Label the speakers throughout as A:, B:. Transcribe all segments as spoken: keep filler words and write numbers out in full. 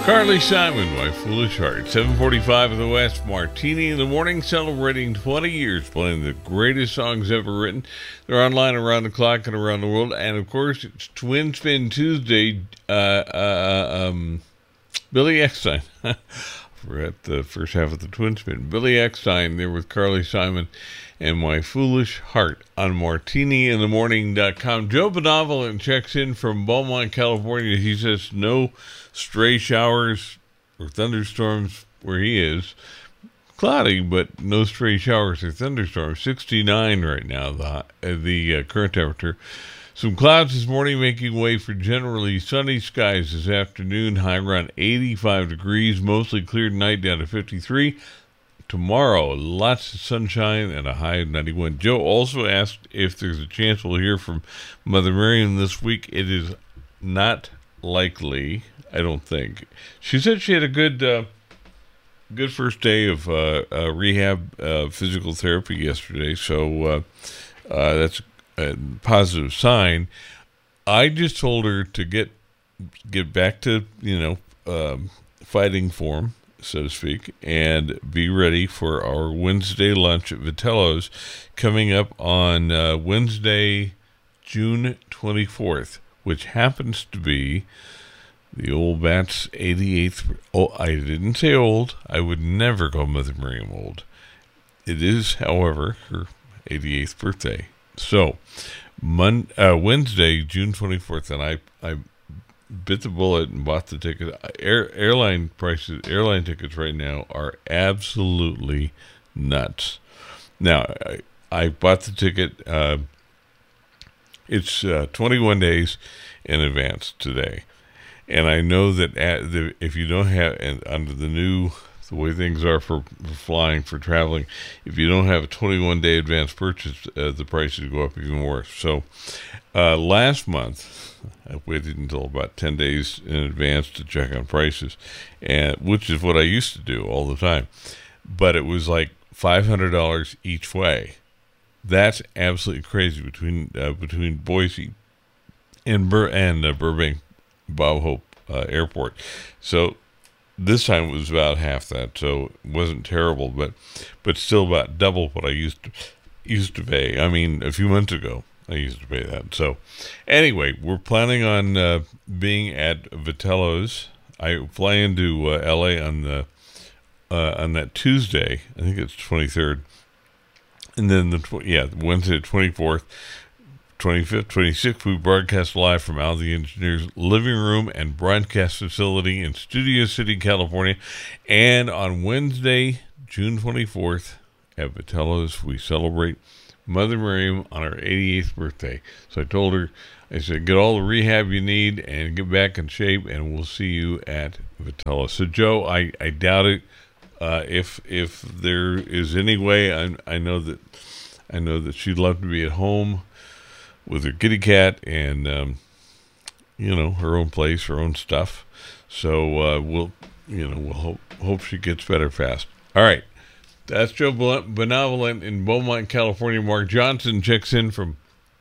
A: Carly Simon, My Foolish Heart. seven forty-five in the West. Martini in the Morning, celebrating twenty years, playing the greatest songs ever written. They're online around the clock and around the world. And, of course, it's Twin Spin Tuesday. Uh, uh, um, Billy Eckstein. We're at the first half of the Twin Spin. Billy Eckstein there with Carly Simon and My Foolish Heart on martini in the morning dot com. Joe Benevolent checks in from Beaumont, California. He says no stray showers or thunderstorms where he is. Cloudy, but no stray showers or thunderstorms. sixty-nine right now, the, uh, the uh, current temperature. Some clouds this morning making way for generally sunny skies this afternoon. High around eighty-five degrees. Mostly clear tonight down to fifty-three. Tomorrow, lots of sunshine and a high of ninety-one. Joe also asked if there's a chance we'll hear from Mother Miriam this week. It is not likely, I don't think. She said she had a good uh, good first day of uh, uh, rehab uh, physical therapy yesterday, so uh, uh, that's a positive sign. I just told her to get get back to, you know, um, fighting form, so to speak, and be ready for our Wednesday lunch at Vitello's coming up on uh, Wednesday, June twenty-fourth, which happens to be the old bat's eighty-eighth. Oh, I didn't say old. I would never call Mother Miriam old. It is, however, her eighty-eighth birthday. So, Mon- uh, Wednesday, June twenty-fourth, and I, I bit the bullet and bought the ticket. Air, airline prices, airline tickets right now are absolutely nuts. Now, I, I bought the ticket. Uh, it's uh, twenty-one days in advance today, and I know that at the, if you don't have, and under the new, the way things are for, for flying, for traveling, if you don't have a twenty-one day advance purchase, uh, the prices go up even worse. So, uh, last month, I waited until about ten days in advance to check on prices, and which is what I used to do all the time. But it was like five hundred dollars each way. That's absolutely crazy between uh, between Boise and Bur- and uh, Burbank Bob Hope uh, Airport. So this time it was about half that, so it wasn't terrible, but but still about double what I used to used to pay. I mean, a few months ago I used to pay that. So anyway, we're planning on uh, being at Vitello's. I fly into uh, L A on the uh, on that Tuesday. I think it's twenty-third, and then the tw- yeah Wednesday the twenty-fourth. twenty-fifth, twenty-sixth, we broadcast live from Al the Engineer's living room and broadcast facility in Studio City, California. And on Wednesday, June twenty-fourth, at Vitello's, we celebrate Mother Miriam on her eighty-eighth birthday. So I told her, I said, get all the rehab you need and get back in shape, and we'll see you at Vitello's. So, Joe, I, I doubt it. Uh, if if there is any way, I, I know that I know that she'd love to be at home with her kitty cat and, um, you know, her own place, her own stuff. So uh, we'll, you know, we'll hope hope she gets better fast. All right. That's Joe Benevolent in Beaumont, California. Mark Johnson checks in from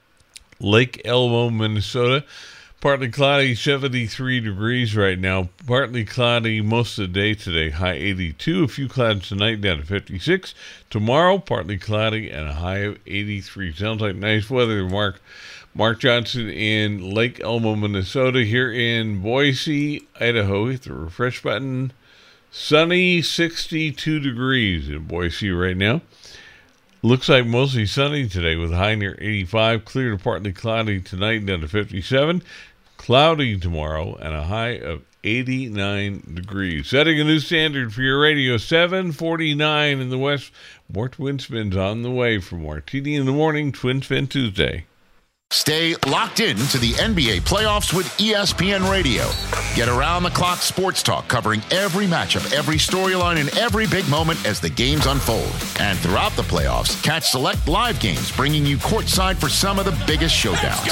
A: Lake Elmo, Minnesota. Partly cloudy, seventy-three degrees right now. Partly cloudy most of the day today, high eighty-two. A few clouds tonight, down to fifty-six. Tomorrow, partly cloudy and a high of eighty-three. Sounds like nice weather, Mark. Mark Johnson in Lake Elmo, Minnesota. Here in Boise, Idaho, hit the refresh button. Sunny, sixty-two degrees in Boise right now. Looks like mostly sunny today with a high near eighty-five. Clear to partly cloudy tonight, down to fifty-seven. Cloudy tomorrow and a high of eighty-nine degrees. Setting a new standard for your radio, seven forty-nine in the West. More Twin Spins on the way from Martini in the Morning, Twin Spin Tuesday.
B: Stay locked in to the N B A playoffs with E S P N Radio. Get around-the-clock sports talk covering every matchup, every storyline, and every big moment as the games unfold. And throughout the playoffs, catch select live games bringing you courtside for some of the biggest showdowns.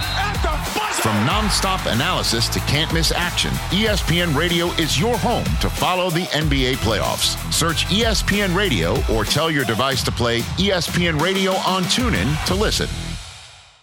B: From nonstop analysis to can't-miss action, E S P N Radio is your home to follow the N B A playoffs. Search E S P N Radio or tell your device to play E S P N Radio on TuneIn to listen.